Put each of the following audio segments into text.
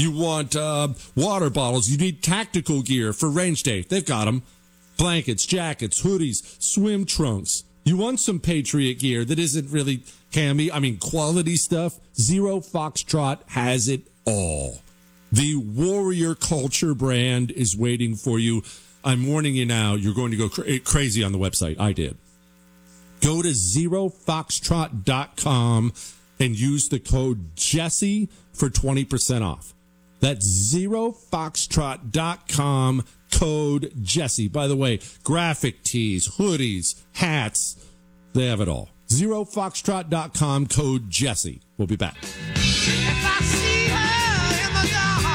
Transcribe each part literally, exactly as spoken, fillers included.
You want uh, water bottles. You need tactical gear for range day. They've got them. Blankets, jackets, hoodies, swim trunks. You want some Patriot gear that isn't really cami, I mean quality stuff. Zero Foxtrot has it all. The Warrior Culture brand is waiting for you. I'm warning you now, you're going to go cra- crazy on the website. I did. Go to zero foxtrot dot com and use the code Jesse for twenty percent off. That's zero foxtrot dot com, code Jesse. By the way, graphic tees, hoodies, hats, they have it all. zero foxtrot dot com, code Jesse. We'll be back. If I see her in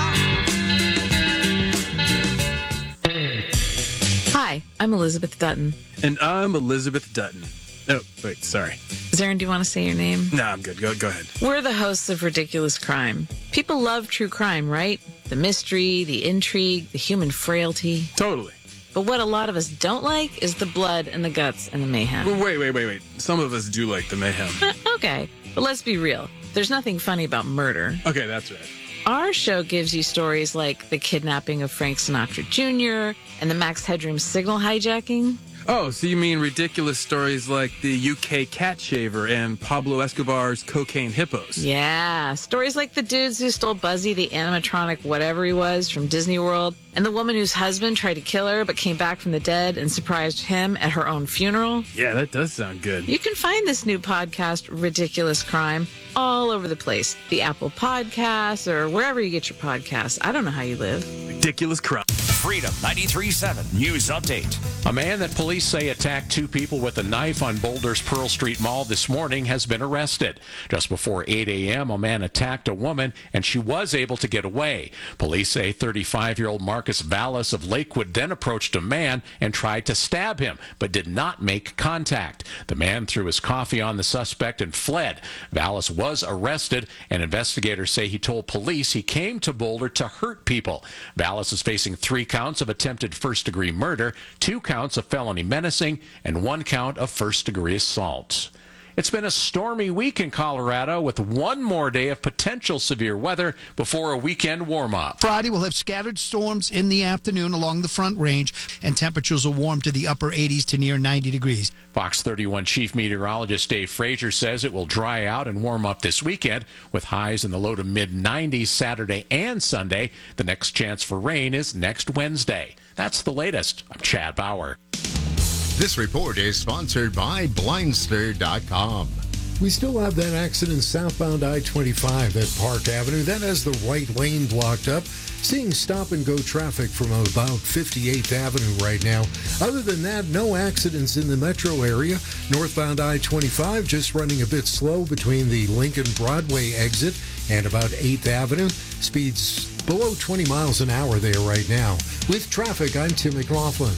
the dark. Hi, I'm Elizabeth Dutton. And I'm Elizabeth Dutton. Oh, wait, sorry. Zarin, do you want to say your name? No, I'm good. Go, go ahead. We're the hosts of Ridiculous Crime. People love true crime, right? The mystery, the intrigue, the human frailty. Totally. But what a lot of us don't like is the blood and the guts and the mayhem. Well, wait, wait, wait, wait. Some of us do like the mayhem. Okay, but let's be real. There's nothing funny about murder. Okay, that's right. Our show gives you stories like the kidnapping of Frank Sinatra Junior and the Max Headroom signal hijacking. Oh, so you mean ridiculous stories like the U K cat shaver and Pablo Escobar's cocaine hippos? Yeah, stories like the dudes who stole Buzzy, the animatronic whatever he was, from Disney World, and the woman whose husband tried to kill her but came back from the dead and surprised him at her own funeral. Yeah, that does sound good. You can find this new podcast, Ridiculous Crime, all over the place. The Apple Podcasts or wherever you get your podcasts. I don't know how you live. Ridiculous Crime. Freedom ninety-three point seven News Update. A man that police say attacked two people with a knife on Boulder's Pearl Street Mall this morning has been arrested. Just before eight a.m., a man attacked a woman, and she was able to get away. Police say thirty-five-year-old Marcus Vallis of Lakewood then approached a man and tried to stab him, but did not make contact. The man threw his coffee on the suspect and fled. Vallis was arrested, and investigators say he told police he came to Boulder to hurt people. Vallis is facing three counts of attempted first-degree murder, two counts of felony menacing, and one count of first-degree assault. It's been a stormy week in Colorado with one more day of potential severe weather before a weekend warm-up. Friday, we'll have scattered storms in the afternoon along the Front Range, and temperatures will warm to the upper eighties to near ninety degrees. Fox thirty-one Chief Meteorologist Dave Frazier says it will dry out and warm up this weekend with highs in the low to mid nineties Saturday and Sunday. The next chance for rain is next Wednesday. That's the latest. I'm Chad Bauer. This report is sponsored by Blindster dot com. We still have that accident southbound I twenty-five at Park Avenue. That has the right lane blocked up. Seeing stop-and-go traffic from about fifty-eighth Avenue right now. Other than that, no accidents in the metro area. Northbound I twenty-five just running a bit slow between the Lincoln Broadway exit and about eighth Avenue. Speeds below twenty miles an hour there right now. With traffic, I'm Tim McLaughlin.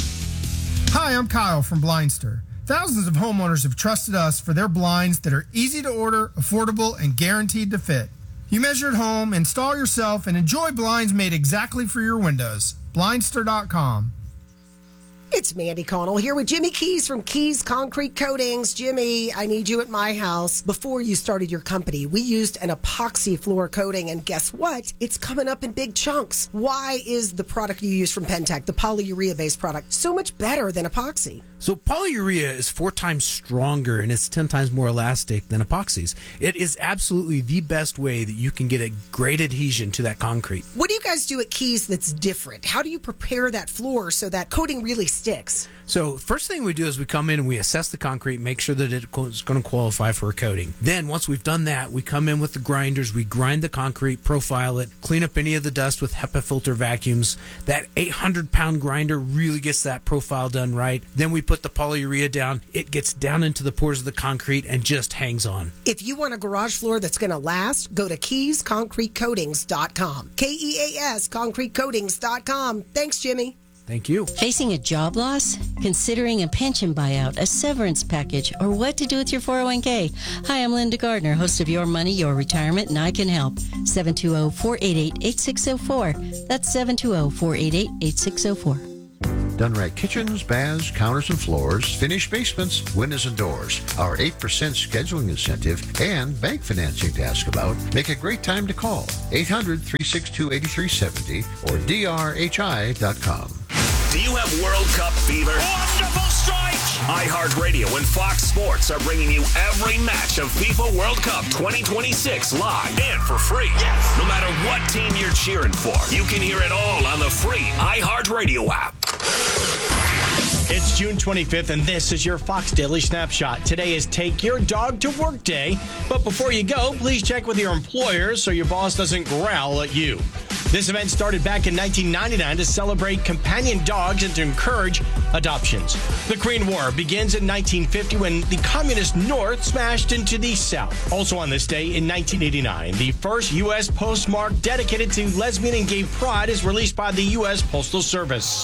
Hi, I'm Kyle from Blindster. Thousands of homeowners have trusted us for their blinds that are easy to order, affordable, and guaranteed to fit. You measure at home, install yourself, and enjoy blinds made exactly for your windows. Blindster dot com. It's Mandy Connell here with Jimmy Keys from Keys Concrete Coatings. Jimmy, I need you at my house. Before you started your company, we used an epoxy floor coating, and guess what? It's coming up in big chunks. Why is the product you use from Pentec, the polyurea-based product, so much better than epoxy? So polyurea is four times stronger and it's ten times more elastic than epoxies. It is absolutely the best way that you can get a great adhesion to that concrete. What do you guys do at Keys that's different? How do you prepare that floor so that coating really sticks? So first thing we do is we come in and we assess the concrete, make sure that it's going to qualify for a coating. Then once we've done that, we come in with the grinders, we grind the concrete, profile it, clean up any of the dust with HEPA filter vacuums. That eight hundred pound grinder really gets that profile done right. Then we put the polyurea down. It gets down into the pores of the concrete and just hangs on. If you want a garage floor that's going to last, go to keys concrete coatings dot com. K E A S concrete coatings dot com. Thanks, Jimmy. Thank you. Facing a job loss? Considering a pension buyout, a severance package, or what to do with your four oh one k? Hi, I'm Linda Gardner, host of Your Money, Your Retirement, and I can help. seven two zero, four eight eight, eight six zero four. That's seven two zero, four eight eight, eight six zero four. done right kitchens, baths, counters and floors, finished basements, windows and doors. Our eight percent scheduling incentive and bank financing to ask about make a great time to call. eight hundred, three six two, eight three seven zero or D R H I dot com. Do you have World Cup fever? Wonderful strike! iHeartRadio and Fox Sports are bringing you every match of FIFA World Cup twenty twenty-six live and for free. Yes! No matter what team you're cheering for, you can hear it all on the free iHeartRadio app. It's June twenty-fifth, and this is your Fox Daily Snapshot. Today is Take Your Dog to Work Day. But before you go, please check with your employer so your boss doesn't growl at you. This event started back in nineteen ninety-nine to celebrate companion dogs and to encourage adoptions. The Korean War begins in nineteen fifty when the communist North smashed into the South. Also on this day in nineteen eighty-nine, the first U S postmark dedicated to lesbian and gay pride is released by the U S Postal Service.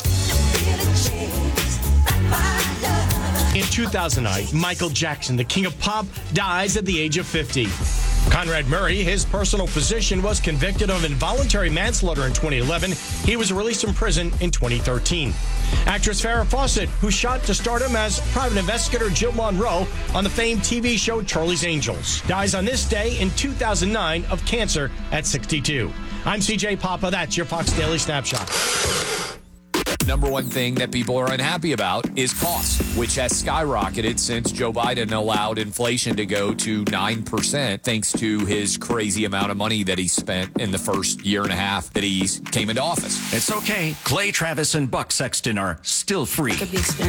In two thousand nine, Michael Jackson, the king of pop, dies at the age of fifty. Conrad Murray, his personal physician, was convicted of involuntary manslaughter in twenty eleven. He was released from prison in twenty thirteen. Actress Farrah Fawcett, who shot to stardom as private investigator Jill Monroe on the famed T V show Charlie's Angels, dies on this day in two thousand nine of cancer at sixty-two. I'm C J Papa. That's your Fox Daily Snapshot. Number one thing that people are unhappy about is cost, which has skyrocketed since Joe Biden allowed inflation to go to nine percent thanks to his crazy amount of money that he spent in the first year and a half that he came into office. It's okay. Clay Travis and Buck Sexton are still free.